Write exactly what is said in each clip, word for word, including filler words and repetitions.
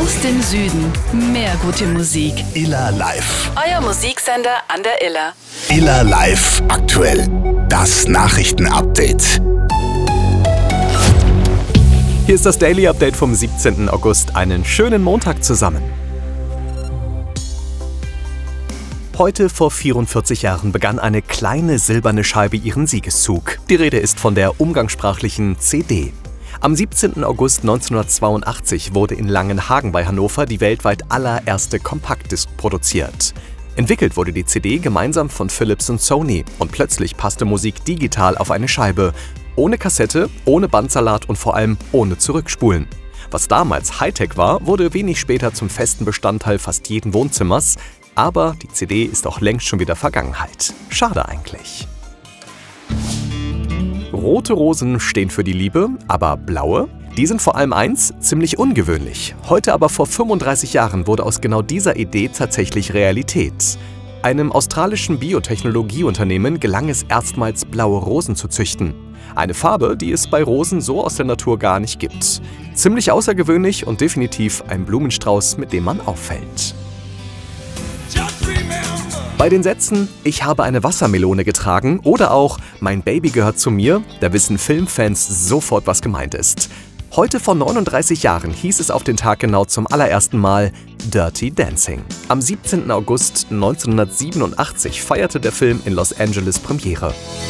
Aus dem Süden. Mehr gute Musik. Iller Live. Euer Musiksender an der Iller. Iller Live aktuell. Das Nachrichtenupdate. Hier ist das Daily Update vom siebzehnten August. Einen schönen Montag zusammen. Heute vor vierundvierzig Jahren begann eine kleine silberne Scheibe ihren Siegeszug. Die Rede ist von der umgangssprachlichen C D. Am siebzehnten August neunzehnhundertzweiundachtzig wurde in Langenhagen bei Hannover die weltweit allererste Compact-Disc produziert. Entwickelt wurde die C D gemeinsam von Philips und Sony und plötzlich passte Musik digital auf eine Scheibe. Ohne Kassette, ohne Bandsalat und vor allem ohne Zurückspulen. Was damals Hightech war, wurde wenig später zum festen Bestandteil fast jeden Wohnzimmers. Aber die C D ist auch längst schon wieder Vergangenheit. Schade eigentlich. Rote Rosen stehen für die Liebe, aber blaue? Die sind vor allem eins, ziemlich ungewöhnlich. Heute aber vor fünfunddreißig Jahren wurde aus genau dieser Idee tatsächlich Realität. Einem australischen Biotechnologieunternehmen gelang es erstmals, blaue Rosen zu züchten. Eine Farbe, die es bei Rosen so aus der Natur gar nicht gibt. Ziemlich außergewöhnlich und definitiv ein Blumenstrauß, mit dem man auffällt. Bei den Sätzen „Ich habe eine Wassermelone getragen" oder auch „Mein Baby gehört zu mir", da wissen Filmfans sofort, was gemeint ist. Heute vor neununddreißig Jahren hieß es auf den Tag genau zum allerersten Mal Dirty Dancing. Am siebzehnten August neunzehnhundertsiebenundachtzig feierte der Film in Los Angeles Premiere.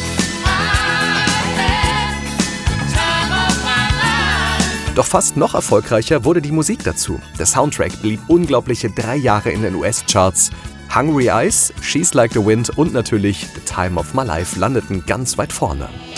Doch fast noch erfolgreicher wurde die Musik dazu. Der Soundtrack blieb unglaubliche drei Jahre in den U S-Charts. Hungry Eyes, She's Like the Wind und natürlich The Time of My Life landeten ganz weit vorne.